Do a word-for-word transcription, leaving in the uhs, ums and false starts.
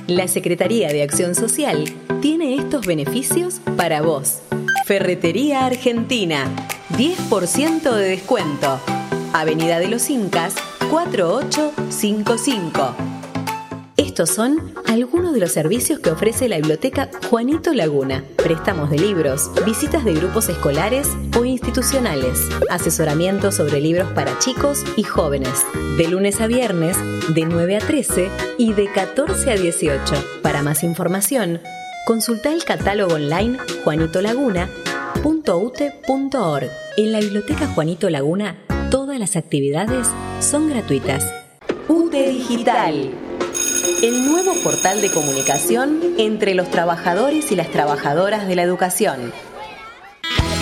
La Secretaría de Acción Social tiene estos beneficios para vos. Ferretería Argentina, diez por ciento de descuento. Avenida de los Incas, cuatro ocho cinco cinco. Estos son algunos de los servicios que ofrece la Biblioteca Juanito Laguna. Préstamos de libros, visitas de grupos escolares o institucionales, asesoramiento sobre libros para chicos y jóvenes, de lunes a viernes, de nueve a trece y de catorce a dieciocho. Para más información, consulta el catálogo online juanito laguna punto u t e punto org. En la Biblioteca Juanito Laguna, todas las actividades son gratuitas. U T E Digital, el nuevo portal de comunicación entre los trabajadores y las trabajadoras de la educación.